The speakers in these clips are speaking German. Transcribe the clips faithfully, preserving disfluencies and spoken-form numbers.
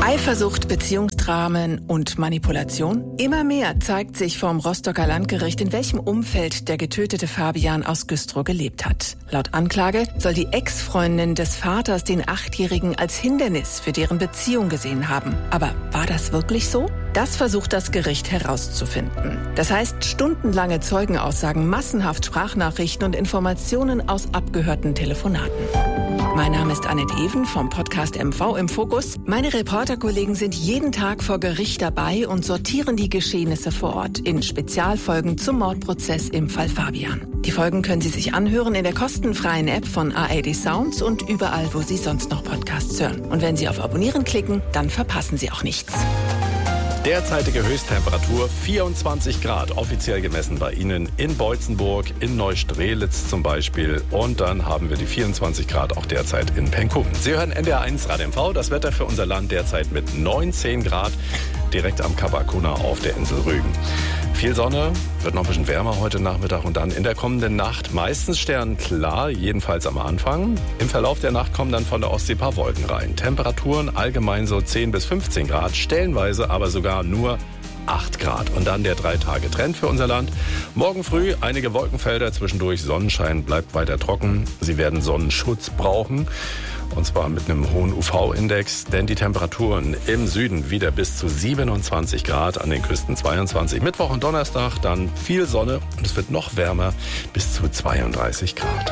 Eifersucht, Beziehungsdramen und Manipulation? Immer mehr zeigt sich vorm Rostocker Landgericht, in welchem Umfeld der getötete Fabian aus Güstrow gelebt hat. Laut Anklage soll die Ex-Freundin des Vaters den Achtjährigen als Hindernis für deren Beziehung gesehen haben. Aber war das wirklich so? Das versucht das Gericht herauszufinden. Das heißt, stundenlange Zeugenaussagen, massenhaft Sprachnachrichten und Informationen aus abgehörten Telefonaten. Mein Name ist Annette Even vom Podcast M V im Fokus. Meine Reporterkollegen sind jeden Tag vor Gericht dabei und sortieren die Geschehnisse vor Ort in Spezialfolgen zum Mordprozess im Fall Fabian. Die Folgen können Sie sich anhören in der kostenfreien App von A R D Sounds und überall, wo Sie sonst noch Podcasts hören. Und wenn Sie auf Abonnieren klicken, dann verpassen Sie auch nichts. Derzeitige Höchsttemperatur vierundzwanzig Grad, offiziell gemessen bei Ihnen in Beutzenburg, in Neustrelitz zum Beispiel. Und dann haben wir die vierundzwanzig Grad auch derzeit in Penkum. Sie hören N D R eins Rad M V, das Wetter für unser Land derzeit mit neunzehn Grad, direkt am Kap Arkona auf der Insel Rügen. Viel Sonne, wird noch ein bisschen wärmer heute Nachmittag und dann in der kommenden Nacht meistens sternklar, jedenfalls am Anfang. Im Verlauf der Nacht kommen dann von der Ostsee ein paar Wolken rein. Temperaturen allgemein so zehn bis fünfzehn Grad, stellenweise aber sogar nur acht Grad. Und dann der drei Tage Trend für unser Land. Morgen früh einige Wolkenfelder, zwischendurch Sonnenschein, bleibt weiter trocken. Sie werden Sonnenschutz brauchen. Und zwar mit einem hohen U V-Index, denn die Temperaturen im Süden wieder bis zu siebenundzwanzig Grad, an den Küsten zweiundzwanzig. Mittwoch und Donnerstag dann viel Sonne und es wird noch wärmer, bis zu zweiunddreißig Grad.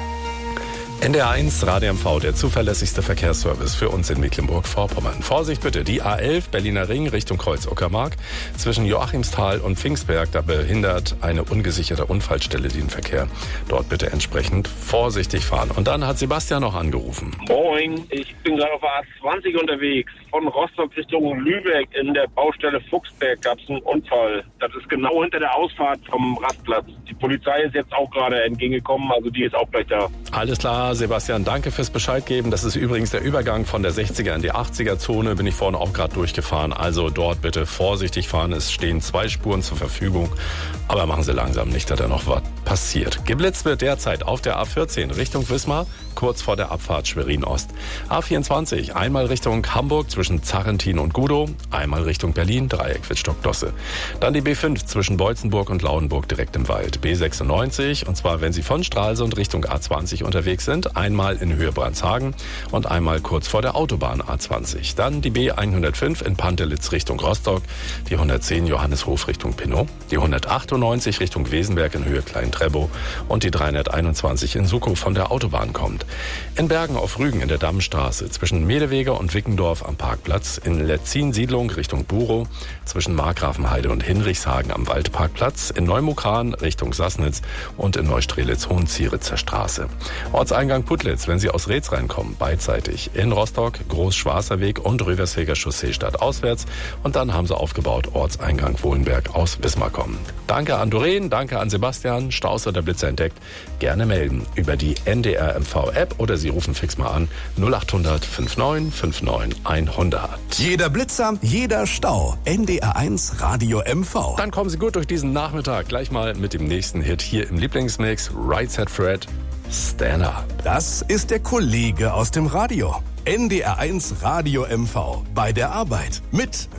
N D R eins Radio M V, der zuverlässigste Verkehrsservice für uns in Mecklenburg-Vorpommern. Vorsicht bitte, die A elf Berliner Ring Richtung Kreuz-Uckermark zwischen Joachimsthal und Pfingstberg, da behindert eine ungesicherte Unfallstelle den Verkehr. Dort bitte entsprechend vorsichtig fahren. Und dann hat Sebastian noch angerufen. Moin, ich bin gerade auf der A zwanzig unterwegs. Von Rostock Richtung Lübeck in der Baustelle Fuchsberg gab es einen Unfall. Das ist genau hinter der Ausfahrt vom Rastplatz. Die Polizei ist jetzt auch gerade entgegengekommen, also die ist auch gleich da. Alles klar, Sebastian, danke fürs Bescheid geben. Das ist übrigens der Übergang von der sechziger in die achtziger Zone. Bin ich vorhin auch gerade durchgefahren. Also dort bitte vorsichtig fahren. Es stehen zwei Spuren zur Verfügung. Aber machen Sie langsam nicht, dass da noch was passiert. Geblitzt wird derzeit auf der A vierzehn Richtung Wismar, kurz vor der Abfahrt Schwerin-Ost. A vierundzwanzig, einmal Richtung Hamburg zwischen Zarrentin und Gudow, einmal Richtung Berlin, Dreieck Wittstock-Dosse. Dann die B fünf zwischen Beutzenburg und Lauenburg direkt im Wald. B sechsundneunzig, und zwar wenn Sie von Stralsund Richtung A zwanzig unterwegs sind, einmal in Höhe Brandshagen und einmal kurz vor der Autobahn A zwanzig. Dann die B hundertfünf in Pantelitz Richtung Rostock, die hundertzehn Johanneshof Richtung Pinnow, die hundertachtundneunzig Richtung Wesenberg in Höhe Klein-Trebow und die dreihunderteinundzwanzig in Suckow von der Autobahn kommt. In Bergen auf Rügen in der Dammstraße zwischen Medewege und Wickendorf am Parkplatz, in Letzin-Siedlung Richtung Burow, zwischen Markgrafenheide und Hinrichshagen am Waldparkplatz, in Neumukran Richtung Sassnitz und in Neustrelitz-Hohenzieritzer Straße. Ortseingang Putlitz, wenn Sie aus Reetz reinkommen, beidseitig. In Rostock Großschwarzer-Weg und Röversheger Chaussee stadtauswärts. Und dann haben Sie aufgebaut Ortseingang Wohlenberg aus Wismar kommen. Danke an Doreen, danke an Sebastian. Staus oder Blitzer entdeckt? Gerne melden über die N D R M V-App oder Sie rufen fix mal an null acht hundert neunundfünfzig neunundfünfzig hundert. Jeder Blitzer, jeder Stau. N D R eins Radio M V. Dann kommen Sie gut durch diesen Nachmittag. Gleich mal mit dem nächsten Hit hier im Lieblingsmix. Right Said Fred, Stand Up. Das ist der Kollege aus dem Radio. N D R eins Radio M V. Bei der Arbeit mit